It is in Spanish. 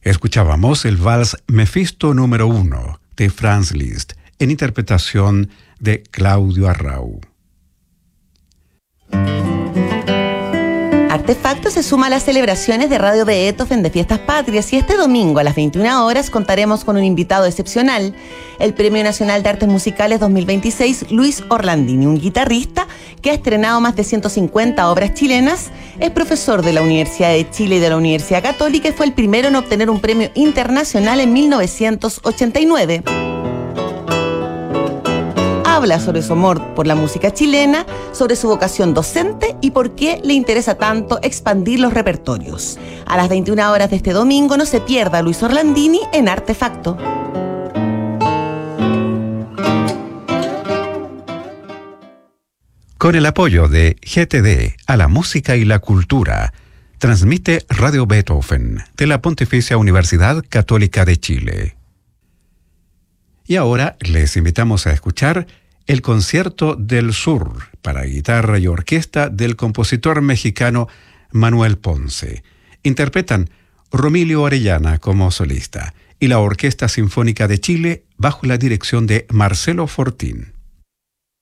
Escuchábamos el vals Mefisto número 1 de Franz Liszt, en interpretación de Claudio Arrau. Artefacto se suma a las celebraciones de Radio Beethoven de Fiestas Patrias y este domingo a las 21 horas contaremos con un invitado excepcional, el Premio Nacional de Artes Musicales 2026, Luis Orlandini, un guitarrista que ha estrenado más de 150 obras chilenas, es profesor de la Universidad de Chile y de la Universidad Católica y fue el primero en obtener un premio internacional en 1989. Habla sobre su amor por la música chilena, sobre su vocación docente y por qué le interesa tanto expandir los repertorios. A las 21 horas de este domingo no se pierda a Luis Orlandini en Artefacto. Con el apoyo de GTD a la música y la cultura, transmite Radio Beethoven de la Pontificia Universidad Católica de Chile. Y ahora les invitamos a escuchar el Concierto del Sur para guitarra y orquesta del compositor mexicano Manuel Ponce. Interpretan Romilio Orellana como solista y la Orquesta Sinfónica de Chile bajo la dirección de Marcelo Fortín.